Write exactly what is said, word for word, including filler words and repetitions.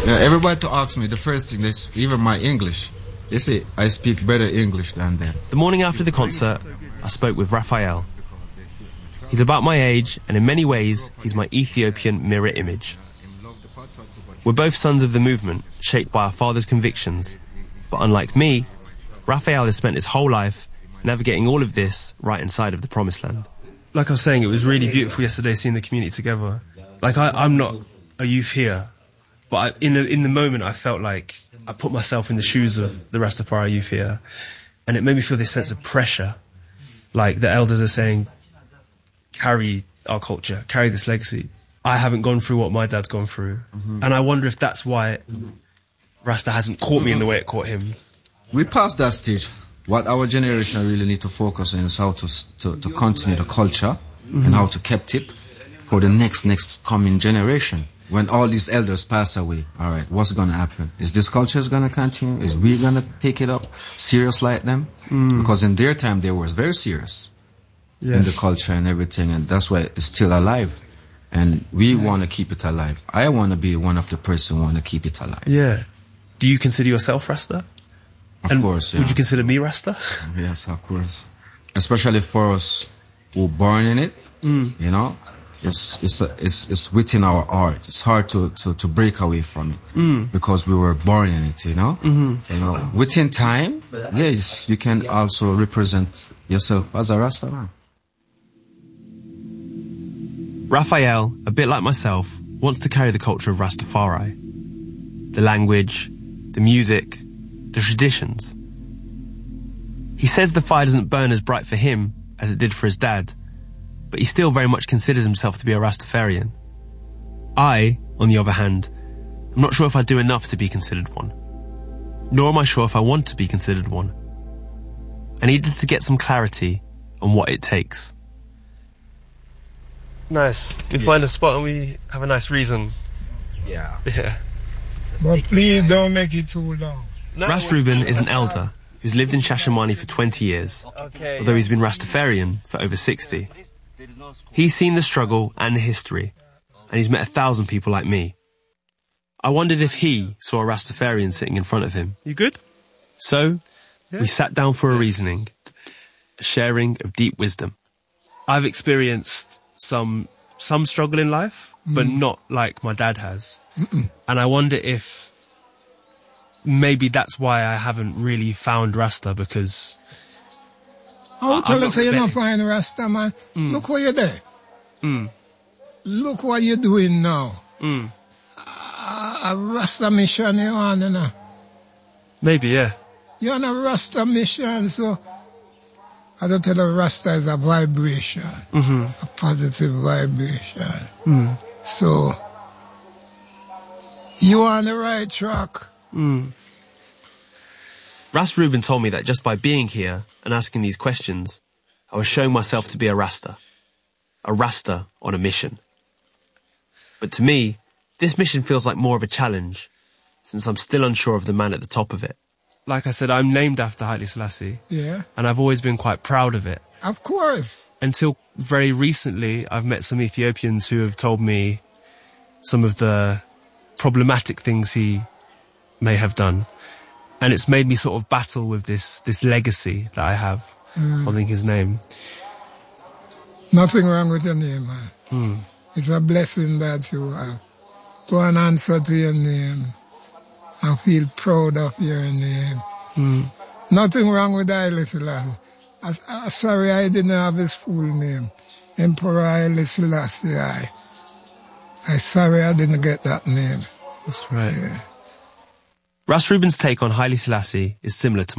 Yeah, everybody to ask me, the first thing, is even my English. They say I speak better English than them. The morning after the concert, I spoke with Raphael. He's about my age, and in many ways, he's my Ethiopian mirror image. We're both sons of the movement, shaped by our father's convictions. But unlike me, Raphael has spent his whole life navigating all of this right inside of the Promised Land. Like I was saying, it was really beautiful yesterday seeing the community together. Like, I, I'm not a youth here, but I, in, the, in the moment I felt like I put myself in the shoes of the Rastafari youth here, and it made me feel this sense of pressure. Like the elders are saying, carry our culture, carry this legacy. I haven't gone through what my dad's gone through. Mm-hmm. And I wonder if that's why Rasta hasn't caught me in the way it caught him. We passed that stage. What our generation really need to focus on is how to, to, to continue the culture mm-hmm. and how to keep it for the next, next coming generation. When all these elders pass away, all right, what's going to happen? Is this culture going to continue? Is we going to take it up serious like them? Mm. Because in their time, they were very serious yes. in the culture and everything, and that's why it's still alive. And we yeah. want to keep it alive. I want to be one of the person who want to keep it alive. Yeah. Do you consider yourself Rasta? Of and course, yeah. Would you consider me Rasta? Yes, of course. Especially for us who born in it, mm. you know. It's it's, a, it's it's within our heart. It's hard to, to, to break away from it mm. because we were born in it, you know. Mm-hmm. You know, within time, yes, you can also represent yourself as a Rasta man. Raphael, a bit like myself, wants to carry the culture of Rastafari, the language, the music, the traditions. He says the fire doesn't burn as bright for him as it did for his dad, but he still very much considers himself to be a Rastafarian. I, on the other hand, am not sure if I do enough to be considered one. Nor am I sure if I want to be considered one. I needed to get some clarity on what it takes. Nice. We yeah. find a spot and we have a nice reason. Yeah. Yeah. But please don't make it too long. No, Ras Ruben is an elder who's lived in Shashamani for twenty years, okay. although he's been Rastafarian for over sixty. He's seen the struggle and the history, and he's met a thousand people like me. I wondered if he saw a Rastafarian sitting in front of him. You good? So, yeah. we sat down for a reasoning, a sharing of deep wisdom. I've experienced some some struggle in life, mm. but not like my dad has. Mm-mm. And I wonder if maybe that's why I haven't really found Rasta, because Oh, tell us you're not find Rasta, man. Mm. Look where you're there. Mm. Look what you're doing now. Mm. Uh, a Rasta mission you're on, you know. Maybe, yeah. You're on a Rasta mission, so I don't tell you Rasta is a vibration, mm-hmm. a positive vibration. Mm. So, you're on the right track. Mm. Ras Ruben told me that just by being here and asking these questions, I was showing myself to be a Rasta. A Rasta on a mission. But to me, this mission feels like more of a challenge, since I'm still unsure of the man at the top of it. Like I said, I'm named after Haile Selassie. Yeah. And I've always been quite proud of it. Of course. Until very recently, I've met some Ethiopians who have told me some of the problematic things he may have done. And it's made me sort of battle with this this legacy that I have, mm. holding his name. Nothing wrong with your name, man. Mm. It's a blessing that you have. Go and answer to your name. I feel proud of your name. Mm. Nothing wrong with Haile Selassie. I, I, sorry I didn't have his full name. Emperor Haile Selassie. I, I sorry I didn't get that name. That's right. Yeah. Ras Ruben's take on Haile Selassie is similar to